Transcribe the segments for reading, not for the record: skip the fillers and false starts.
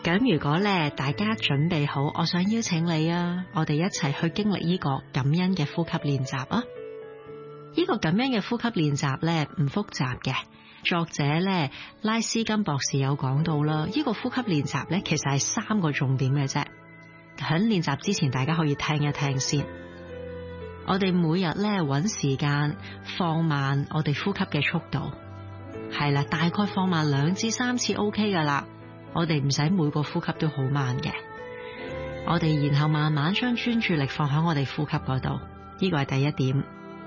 咁如果咧大家準備好，我想邀請你啊，我哋一齊去經歷呢個感恩嘅呼吸練習啊！呢個感恩嘅呼吸練習咧唔複雜嘅，作者咧拉斯金博士有講到啦。呢個呼吸練習咧其實係3個重點嘅啫。喺練習之前，大家可以聽一聽先。我哋每日咧搵時間放慢我哋呼吸嘅速度，係啦，大概放慢2至3次 OK 噶啦。我哋唔使每個呼吸都好慢嘅，我哋然後慢慢將專注力放喺我哋呼吸嗰度，呢個係第一點。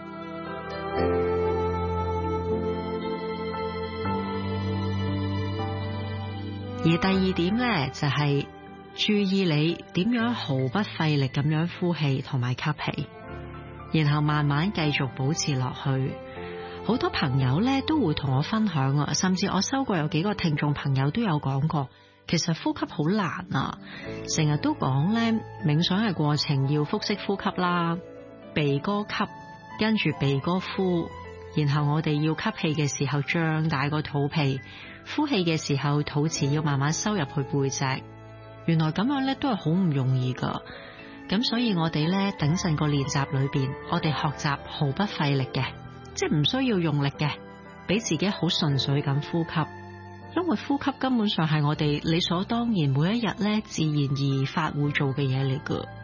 而第2點呢，就係注意你點樣毫不費力咁樣呼氣同埋吸氣，然後慢慢繼續保持落去。好多朋友咧都會同我分享啊，甚至我收過有幾個聽眾朋友都有講過，其實呼吸好難啊，成日都講咧冥想嘅過程要腹式呼吸啦，鼻哥吸，跟住鼻哥呼，然後我哋要吸氣嘅時候張大個肚皮，呼氣嘅時候肚臍要慢慢收入去背脊。原來咁樣咧都係好唔容易噶，咁所以我哋咧等陣個練習裏邊，我哋學習毫不費力嘅。即係唔需要用力嘅，俾自己好純粹咁呼吸，因為呼吸根本上係我哋理所當然每一日咧自然而然會做嘅嘢嚟噶。